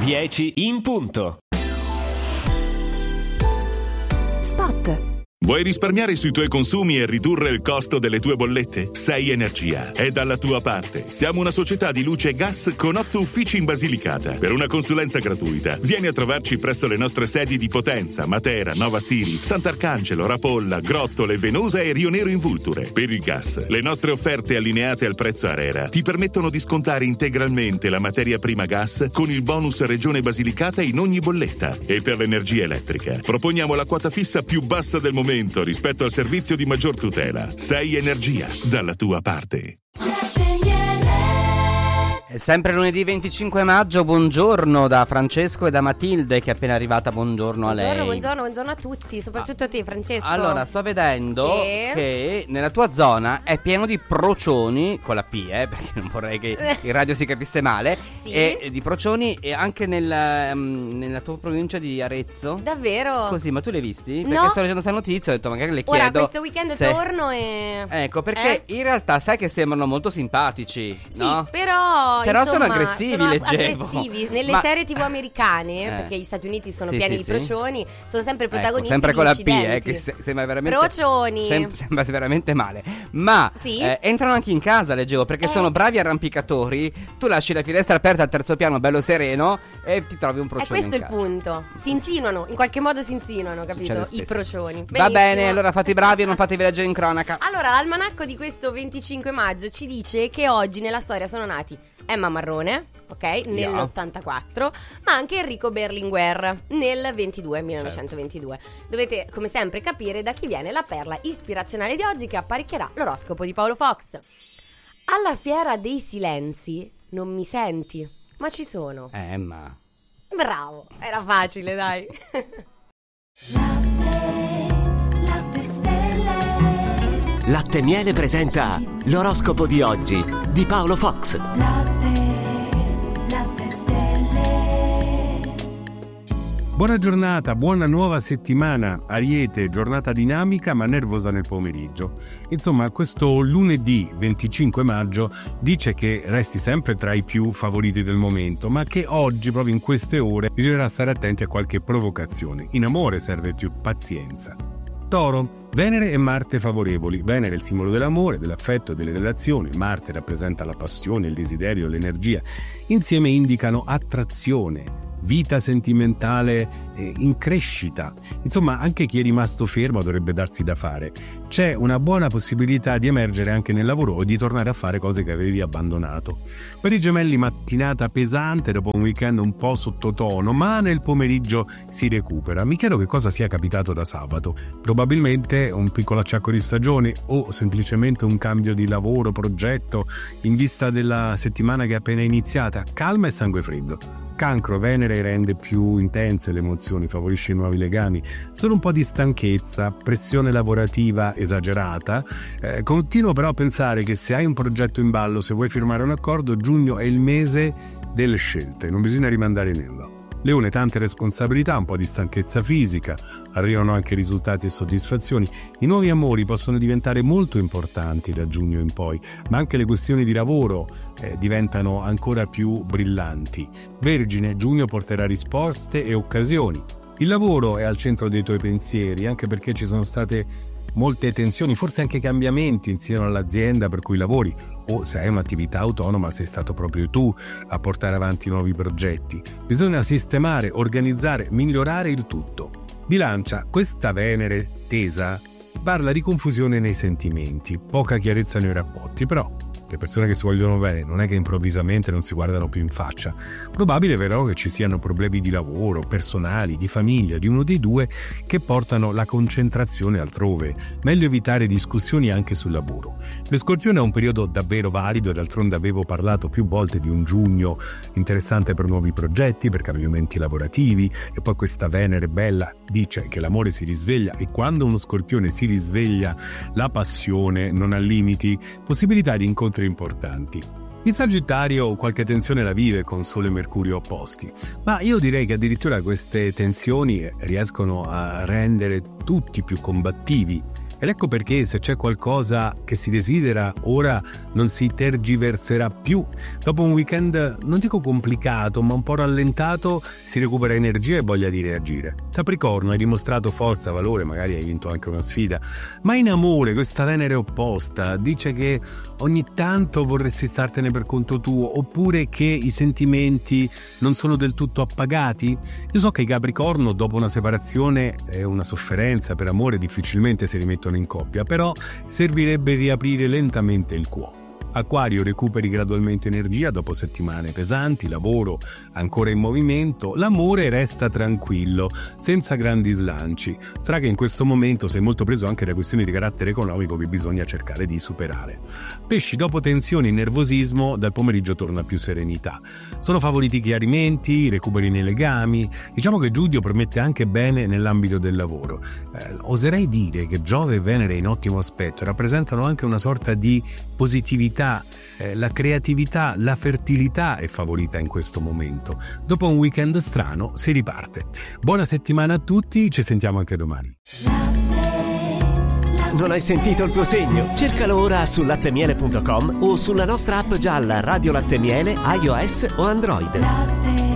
10 in punto. Spot. Vuoi risparmiare sui tuoi consumi e ridurre il costo delle tue bollette? Sei Energia è dalla tua parte. Siamo una società di luce e gas con 8 uffici in Basilicata. Per una consulenza gratuita, vieni a trovarci presso le nostre sedi di Potenza, Matera, Nova Siri, Sant'Arcangelo, Rapolla, Grottole, Venosa e Rio Nero in Vulture. Per il gas, le nostre offerte allineate al prezzo ARERA ti permettono di scontare integralmente la materia prima gas con il bonus Regione Basilicata in ogni bolletta. E per l'energia elettrica, proponiamo la quota fissa più bassa del momento rispetto al servizio di maggior tutela. Sei Energia, dalla tua parte. È sempre lunedì 25 maggio, buongiorno da Francesco e da Matilde che è appena arrivata, buongiorno a lei. Buongiorno a tutti, soprattutto a te Francesco. Allora, sto vedendo che nella tua zona è pieno di procioni, con la P perché non vorrei che in radio si capisse male, sì. E di procioni e anche nella tua provincia di Arezzo. Davvero? Così, ma tu li hai visti? No. Perché sto leggendo questa notizia, ho detto magari le chiedo. Ora questo weekend torno e... Ecco, perché in realtà sai che sembrano molto simpatici, sì, no? Però insomma, sono aggressivi, leggevo. aggressivi. Nelle serie TV americane, perché gli Stati Uniti sono pieni di procioni, sono sempre protagonisti, sempre con la P, incidenti. che sembra veramente procioni. Sembra veramente male. Ma entrano anche in casa, leggevo, perché sono bravi arrampicatori. Tu lasci la finestra aperta al terzo piano, bello sereno, e ti trovi un procione. Questo è il punto. Si insinuano, in qualche modo si insinuano, capito? I procioni. Benissimo. Va bene, allora fate i bravi e non fatevi leggere in cronaca. Allora, l'almanacco di questo 25 maggio ci dice che oggi nella storia sono nati Emma Marrone, ok, nell'84, ma anche Enrico Berlinguer nel 1922. Dovete, come sempre, capire da chi viene la perla ispirazionale di oggi che apparecchierà l'oroscopo di Paolo Fox. Alla fiera dei silenzi non mi senti, ma ci sono. Emma. Bravo, era facile, dai. Latte stelle. Latte Miele presenta l'oroscopo di oggi di Paolo Fox. Latte stelle. Buona giornata, buona nuova settimana. Ariete, giornata dinamica ma nervosa nel pomeriggio. Insomma, questo lunedì 25 maggio dice che resti sempre tra i più favoriti del momento, ma che oggi, proprio in queste ore, bisognerà stare attenti a qualche provocazione. In amore serve più pazienza. Toro, Venere e Marte favorevoli. Venere è il simbolo dell'amore, dell'affetto e delle relazioni. Marte rappresenta la passione, il desiderio, l'energia. Insieme indicano attrazione, vita sentimentale in crescita. Insomma, anche chi è rimasto fermo dovrebbe darsi da fare. C'è una buona possibilità di emergere anche nel lavoro o di tornare a fare cose che avevi abbandonato. Per i Gemelli, mattinata pesante dopo un weekend un po' sottotono, ma nel pomeriggio si recupera. Mi chiedo che cosa sia capitato da sabato. Probabilmente un piccolo acciacco di stagione o semplicemente un cambio di lavoro, progetto in vista della settimana che è appena iniziata. Calma e sangue freddo. Cancro, Venere rende più intense le emozioni, favorisce i nuovi legami. Solo un po' di stanchezza, pressione lavorativa esagerata. Continuo però a pensare che se hai un progetto in ballo, se vuoi firmare un accordo, giugno è il mese delle scelte, non bisogna rimandare nulla. Leone, tante responsabilità, un po' di stanchezza fisica, arrivano anche risultati e soddisfazioni. I nuovi amori possono diventare molto importanti da giugno in poi, ma anche le questioni di lavoro diventano ancora più brillanti. Vergine, giugno porterà risposte e occasioni. Il lavoro è al centro dei tuoi pensieri, anche perché ci sono state molte tensioni, forse anche cambiamenti in seno all'azienda per cui lavori, o se hai un'attività autonoma sei stato proprio tu a portare avanti nuovi progetti. Bisogna sistemare, organizzare, migliorare il tutto. Bilancia, questa Venere tesa parla di confusione nei sentimenti, poca chiarezza nei rapporti, però le persone che si vogliono bene non è che improvvisamente non si guardano più in faccia. Probabile però che ci siano problemi di lavoro, personali, di famiglia, di uno dei due che portano la concentrazione altrove. Meglio evitare discussioni anche sul lavoro. Lo Scorpione è un periodo davvero valido, d'altronde avevo parlato più volte di un giugno interessante per nuovi progetti, per cambiamenti lavorativi, e poi questa Venere bella dice che l'amore si risveglia, e quando uno Scorpione si risveglia la passione non ha limiti, possibilità di incontri importanti. Il Sagittario qualche tensione la vive con Sole e Mercurio opposti, ma io direi che addirittura queste tensioni riescono a rendere tutti più combattivi. Ed ecco perché se c'è qualcosa che si desidera, ora non si tergiverserà più. Dopo un weekend, non dico complicato, ma un po' rallentato, si recupera energia e voglia di reagire. Capricorno, hai dimostrato forza, valore, magari hai vinto anche una sfida, ma in amore questa Venere opposta dice che ogni tanto vorresti startene per conto tuo, oppure che i sentimenti non sono del tutto appagati. Io so che i Capricorno dopo una separazione e una sofferenza per amore difficilmente si rimettono in coppia, però servirebbe riaprire lentamente il cuore. Acquario, recuperi gradualmente energia dopo settimane pesanti, lavoro ancora in movimento, l'amore resta tranquillo, senza grandi slanci. Sarà che in questo momento sei molto preso anche da questioni di carattere economico che bisogna cercare di superare. Pesci, dopo tensioni e nervosismo, dal pomeriggio torna più serenità. Sono favoriti chiarimenti, recuperi nei legami. Diciamo che Giudio promette anche bene nell'ambito del lavoro. Oserei dire che Giove e Venere in ottimo aspetto rappresentano anche una sorta di positività. La creatività, la fertilità è favorita in questo momento. Dopo un weekend strano si riparte. Buona settimana a tutti, ci sentiamo anche domani. Non hai sentito il tuo segno? Cercalo ora su lattemiele.com o sulla nostra app gialla Radio Latte Miele, iOS o Android.